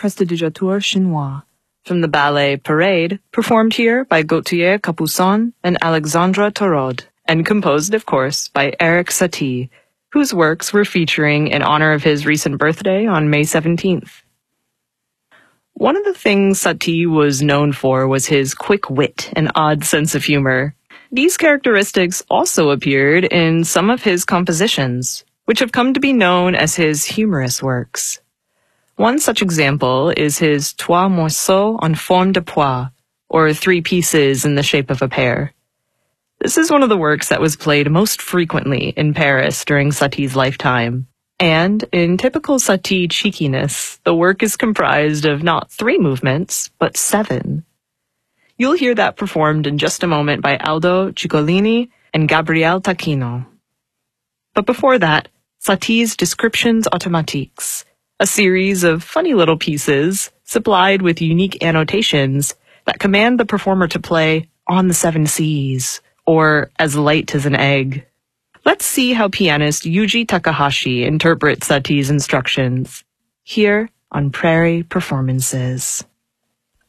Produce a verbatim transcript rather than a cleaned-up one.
Prestidigitateur Chinois, from the ballet Parade, performed here by Gauthier Capuçon and Alexandra Torod, and composed, of course, by Erik Satie, whose works we're featuring in honor of his recent birthday on May seventeenth. One of the things Satie was known for was his quick wit and odd sense of humor. These characteristics also appeared in some of his compositions, which have come to be known as his humorous works. One such example is his Trois morceaux en forme de pois, or Three Pieces in the Shape of a Pear. This is one of the works that was played most frequently in Paris during Satie's lifetime. And, in typical Satie cheekiness, the work is comprised of not three movements, but seven. You'll hear that performed in just a moment by Aldo Ciccolini and Gabriele Tacchino. But before that, Satie's Descriptions Automatiques, a series of funny little pieces supplied with unique annotations that command the performer to play on the seven C's, or as light as an egg. Let's see how pianist Yuji Takahashi interprets Satie's instructions, here on Prairie Performances.